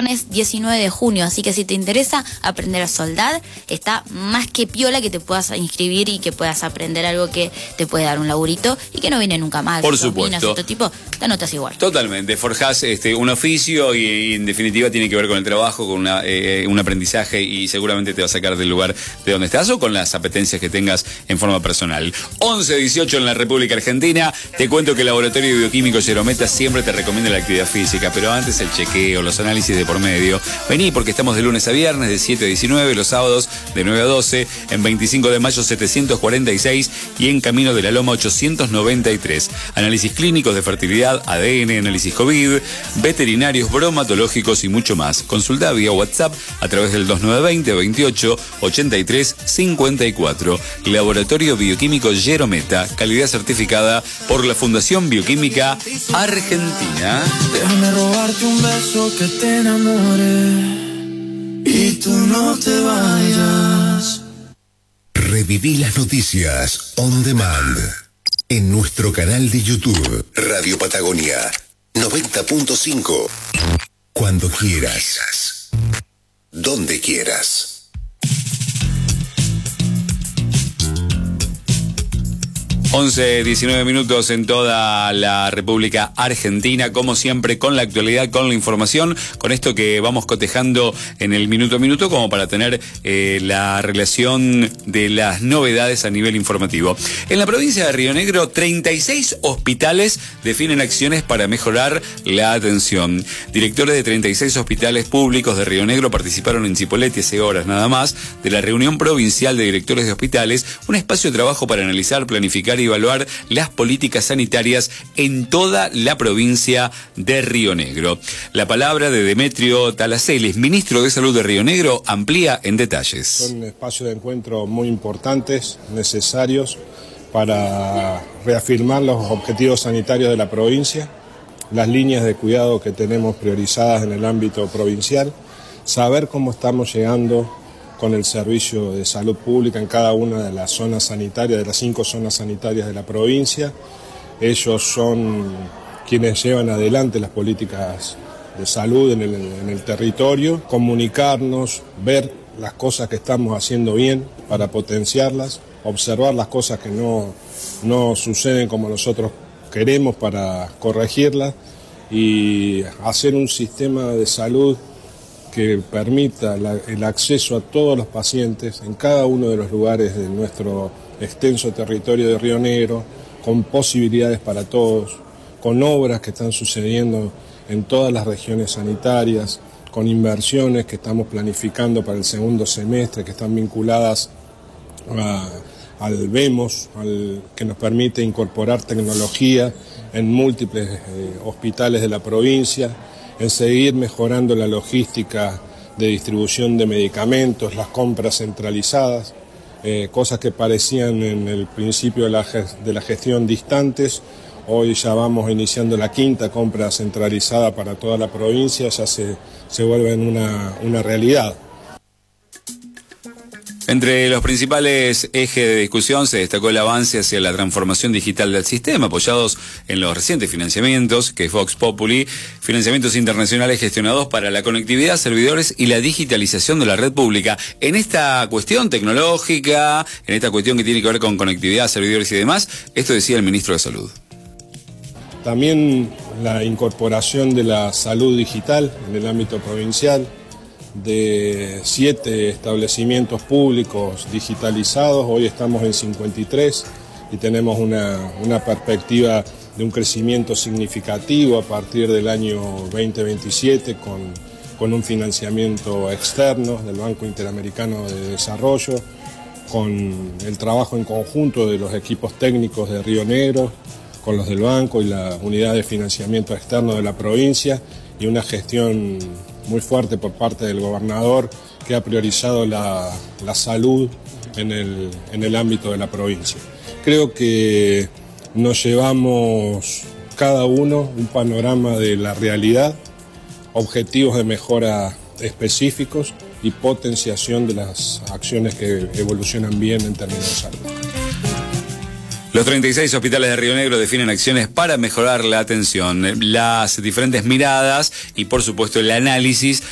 viernes 19 de junio, así que si te interesa aprender a soldar, está más que piola que te puedas inscribir y que puedas aprender algo que te puede dar un laburito y que no viene nunca mal. Por supuesto. Otro tipo, te anotas igual. Totalmente, forjás un oficio y en definitiva tiene que ver con el trabajo, con un aprendizaje y seguramente te va a sacar del lugar de donde estás o con las apetencias que tengas en forma personal. 11-18 en la República Argentina. Te cuento que el Laboratorio Bioquímico Yerometa siempre te recomienda la actividad física, pero antes el chequeo, los análisis de por medio. Vení porque estamos de lunes a viernes de 7 a 19, los sábados de 9 a 12, en 25 de mayo 746 y en Camino de la Loma 893. Análisis clínicos de fertilidad, ADN, análisis COVID, veterinarios, bromatológicos y mucho más. Consulta vía WhatsApp a través del 2920 28 83 54. Laboratorio Bioquímico Yerometa, calidad certificada por la Fundación Bioquímica Argentina. Déjame robarte un beso que te enamore y tú no te vayas. Reviví las noticias on demand en nuestro canal de YouTube Radio Patagonia 90.5. Cuando quieras, donde quieras. 11-19 minutos en toda la República Argentina, como siempre, con la actualidad, con la información, con esto que vamos cotejando en el minuto a minuto, como para tener la relación de las novedades a nivel informativo. En la provincia de Río Negro, 36 hospitales definen acciones para mejorar la atención. Directores de 36 hospitales públicos de Río Negro participaron en Chipoleti hace horas nada más de la reunión provincial de directores de hospitales, un espacio de trabajo para analizar, planificar y evaluar las políticas sanitarias en toda la provincia de Río Negro. La palabra de Demetrio Talaceles, ministro de Salud de Río Negro, amplía en detalles. Son espacios de encuentro muy importantes, necesarios para reafirmar los objetivos sanitarios de la provincia, las líneas de cuidado que tenemos priorizadas en el ámbito provincial, saber cómo estamos llegando con el servicio de salud pública en cada una de las zonas sanitarias, de las 5 zonas sanitarias de la provincia. Ellos son quienes llevan adelante las políticas de salud en el territorio, comunicarnos, ver las cosas que estamos haciendo bien para potenciarlas, observar las cosas que no suceden como nosotros queremos para corregirlas y hacer un sistema de salud que permita el acceso a todos los pacientes en cada uno de los lugares de nuestro extenso territorio de Río Negro, con posibilidades para todos, con obras que están sucediendo en todas las regiones sanitarias, con inversiones que estamos planificando para el segundo semestre, que están vinculadas al VEMOS, que nos permite incorporar tecnología en múltiples hospitales de la provincia, en seguir mejorando la logística de distribución de medicamentos, las compras centralizadas, cosas que parecían en el principio de la gestión distantes. Hoy ya vamos iniciando la 5ª compra centralizada para toda la provincia, ya se vuelve en una realidad. Entre los principales ejes de discusión se destacó el avance hacia la transformación digital del sistema, apoyados en los recientes financiamientos, que es Vox Populi, financiamientos internacionales gestionados para la conectividad, servidores y la digitalización de la red pública. En esta cuestión tecnológica, en esta cuestión que tiene que ver con conectividad, servidores y demás, esto decía el ministro de Salud. También la incorporación de la salud digital en el ámbito provincial, de 7 establecimientos públicos digitalizados, hoy estamos en 53 y tenemos una perspectiva de un crecimiento significativo a partir del año 2027 con un financiamiento externo del Banco Interamericano de Desarrollo, con el trabajo en conjunto de los equipos técnicos de Río Negro, con los del banco y la unidad de financiamiento externo de la provincia y una gestión muy fuerte por parte del gobernador que ha priorizado la salud en el ámbito de la provincia. Creo que nos llevamos cada uno un panorama de la realidad, objetivos de mejora específicos y potenciación de las acciones que evolucionan bien en términos de salud. Los 36 hospitales de Río Negro definen acciones para mejorar la atención, las diferentes miradas y, por supuesto, el análisis